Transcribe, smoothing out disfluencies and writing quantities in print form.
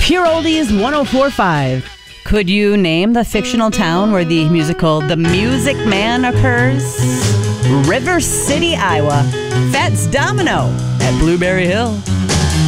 Pure Oldies 1045. Could you name the fictional town where the musical The Music Man occurs? River City, Iowa. Fats Domino at Blueberry Hill.